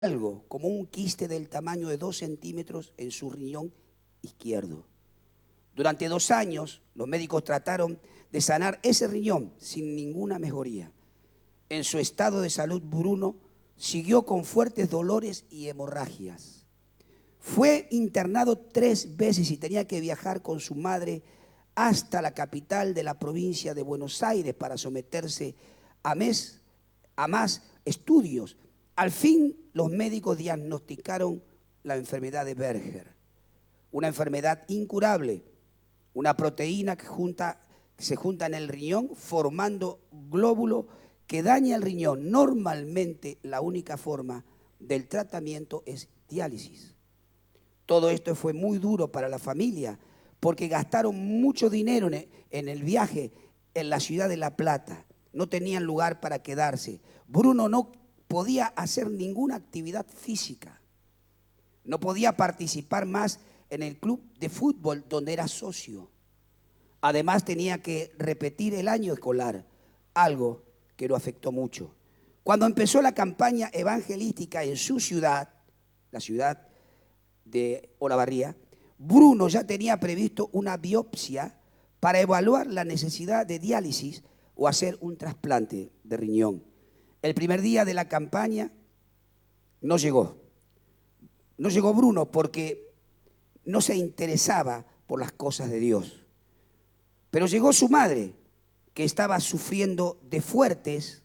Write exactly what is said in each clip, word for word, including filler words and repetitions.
algo como un quiste del tamaño de dos centímetros en su riñón izquierdo. Durante dos años los médicos trataron de sanar ese riñón sin ninguna mejoría. En su estado de salud, Bruno siguió con fuertes dolores y hemorragias. Fue internado tres veces y tenía que viajar con su madre hasta la capital de la provincia de Buenos Aires para someterse a, mes, a más estudios. Al fin, los médicos diagnosticaron la enfermedad de Berger, una enfermedad incurable, una proteína que, junta, que se junta en el riñón formando glóbulo que daña el riñón. Normalmente la única forma del tratamiento es diálisis. Todo esto fue muy duro para la familia porque gastaron mucho dinero en el viaje en la ciudad de La Plata. No tenían lugar para quedarse. Bruno no podía hacer ninguna actividad física. No podía participar más en el club de fútbol donde era socio. Además tenía que repetir el año escolar, algo que lo afectó mucho. Cuando empezó la campaña evangelística en su ciudad, la ciudad de Olavarría, Bruno ya tenía previsto una biopsia para evaluar la necesidad de diálisis o hacer un trasplante de riñón. El primer día de la campaña no llegó. No llegó Bruno porque no se interesaba por las cosas de Dios. Pero llegó su madre, que estaba sufriendo de fuertes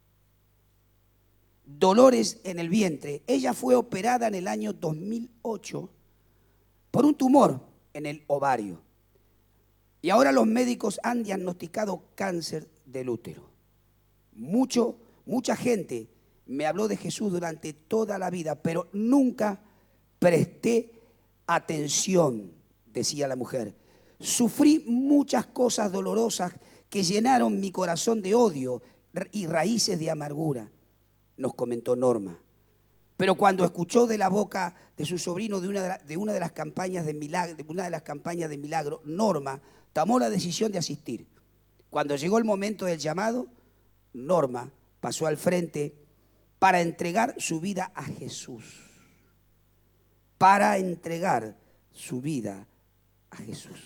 dolores en el vientre. Ella fue operada en el año dos mil ocho por un tumor en el ovario. Y ahora los médicos han diagnosticado cáncer del útero. Mucho, mucha gente me habló de Jesús durante toda la vida, pero nunca presté atención, decía la mujer. Sufrí muchas cosas dolorosas que llenaron mi corazón de odio y raíces de amargura, nos comentó Norma. Pero cuando escuchó de la boca de su sobrino de una de, la, de una de las campañas de milagro, de una de las campañas de milagro, Norma tomó la decisión de asistir. Cuando llegó el momento del llamado, Norma pasó al frente para entregar su vida a Jesús. Para entregar su vida a Jesús.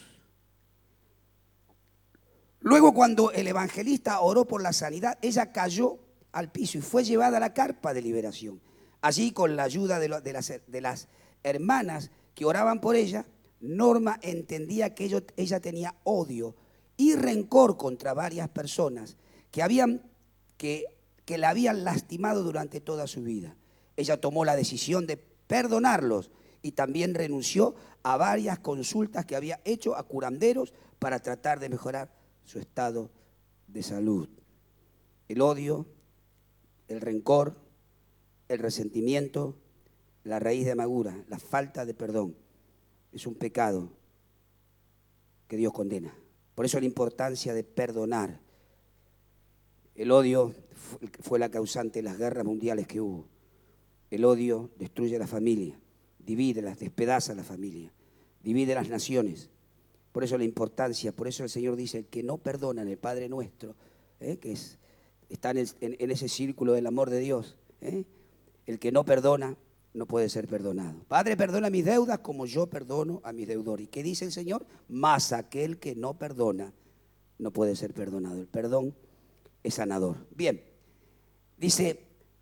Luego, cuando el evangelista oró por la sanidad, ella cayó al piso y fue llevada a la carpa de liberación. Allí, con la ayuda de, lo, de, las, de las hermanas que oraban por ella, Norma entendía que ello, ella tenía odio y rencor contra varias personas que, habían, que, que la habían lastimado durante toda su vida. Ella tomó la decisión de perdonarlos y también renunció a varias consultas que había hecho a curanderos para tratar de mejorar su estado de salud. El odio, el rencor, el resentimiento, la raíz de amargura, la falta de perdón, es un pecado que Dios condena. Por eso la importancia de perdonar. El odio fue la causante de las guerras mundiales que hubo. El odio destruye la familia, divide, despedaza la familia, divide las naciones. Por eso la importancia, por eso el Señor dice, el que no perdona en el Padre Nuestro, ¿eh? que es, está en, el, en, en ese círculo del amor de Dios, ¿eh? el que no perdona no puede ser perdonado. Padre, perdona mis deudas como yo perdono a mis deudores. ¿Y qué dice el Señor? Mas aquel que no perdona no puede ser perdonado. El perdón es sanador. Bien, dice,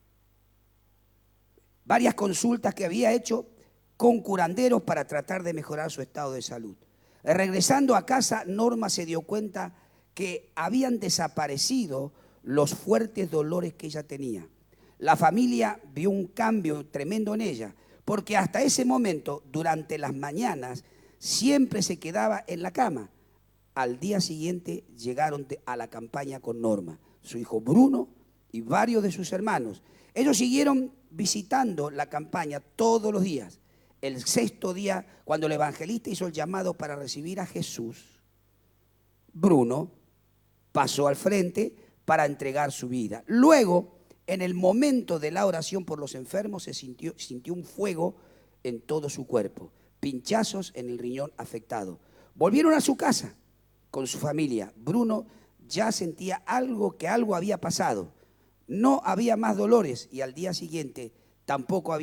varias consultas que había hecho con curanderos para tratar de mejorar su estado de salud. Regresando a casa, Norma se dio cuenta que habían desaparecido los fuertes dolores que ella tenía. La familia vio un cambio tremendo en ella, porque hasta ese momento, durante las mañanas, siempre se quedaba en la cama. Al día siguiente llegaron a la campaña con Norma, su hijo Bruno y varios de sus hermanos. Ellos siguieron visitando la campaña todos los días. El sexto día, cuando el evangelista hizo el llamado para recibir a Jesús, Bruno pasó al frente para entregar su vida. Luego, en el momento de la oración por los enfermos, se sintió, sintió un fuego en todo su cuerpo, pinchazos en el riñón afectado. Volvieron a su casa con su familia. Bruno ya sentía algo, que algo había pasado. No había más dolores y al día siguiente tampoco había